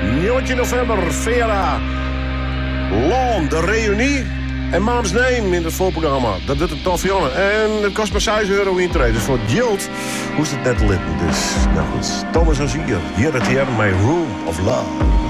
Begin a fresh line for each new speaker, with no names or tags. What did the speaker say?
9 november, Vera. Lawn, de reunie. En Maams Name in het voorprogramma. Dat doet het tof, jongen. En het kost maar €6 intreden. Dus voor Jilt hoest het net litten. Dus, nou goed. Thomas Ozier. Hier het hier, My Room of Love.